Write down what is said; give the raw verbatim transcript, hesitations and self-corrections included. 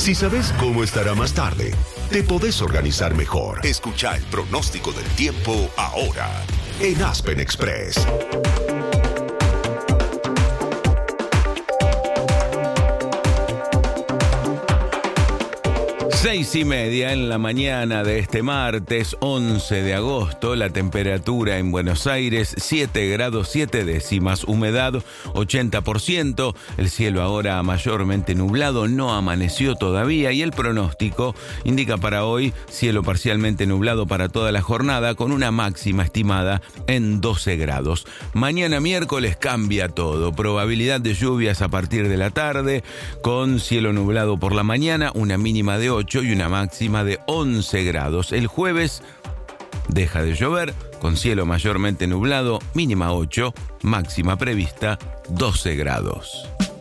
Si sabes cómo estará más tarde, te podés organizar mejor. Escucha el pronóstico del tiempo ahora en Aspen Express. Seis y media en la mañana de este martes once de agosto, la temperatura en Buenos Aires siete grados siete décimas, humedad ochenta por ciento, el cielo ahora mayormente nublado, no amaneció todavía y el pronóstico indica para hoy cielo parcialmente nublado para toda la jornada con una máxima estimada en doce grados. Mañana miércoles cambia todo, probabilidad de lluvias a partir de la tarde con cielo nublado por la mañana, una mínima de ocho y una máxima de once grados. El jueves deja de llover con cielo mayormente nublado, mínima ocho, máxima prevista doce grados.